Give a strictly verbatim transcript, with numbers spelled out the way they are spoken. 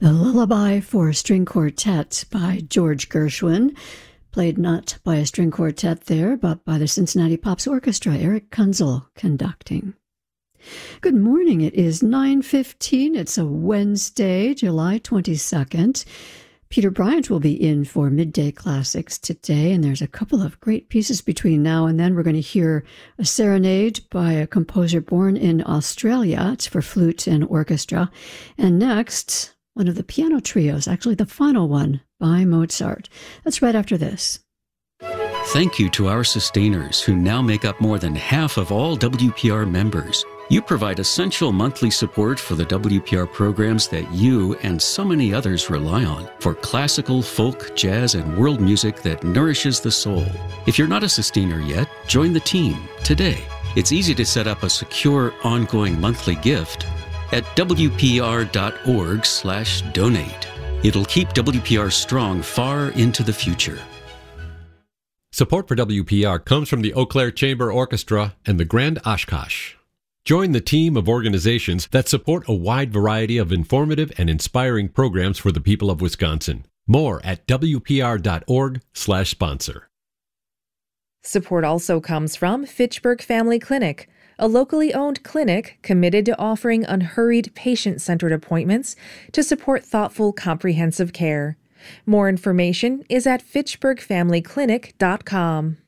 The Lullaby for String Quartet by George Gershwin, played not by a string quartet there, but by the Cincinnati Pops Orchestra, Eric Kunzel conducting. Good morning. It is nine fifteen. It's a Wednesday, July twenty-second. Peter Bryant will be in for Midday Classics today, and there's a couple of great pieces between now and then. We're going to hear a serenade by a composer born in Australia. It's for flute and orchestra. And next, one of the piano trios, actually the final one, by Mozart. That's right after this. Thank you to our sustainers who now make up more than half of all W P R members. You provide essential monthly support for the W P R programs that you and so many others rely on for classical, folk, jazz, and world music that nourishes the soul. If you're not a sustainer yet, join the team today. It's easy to set up a secure, ongoing monthly gift at W P R dot org slash donate. It'll keep W P R strong far into the future. Support for W P R comes from the Eau Claire Chamber Orchestra and the Grand Oshkosh. Join the team of organizations that support a wide variety of informative and inspiring programs for the people of Wisconsin. More at W P R dot org slash sponsor. Support also comes from Fitchburg Family Clinic, a locally owned clinic committed to offering unhurried, patient-centered appointments to support thoughtful, comprehensive care. More information is at fitchburg family clinic dot com.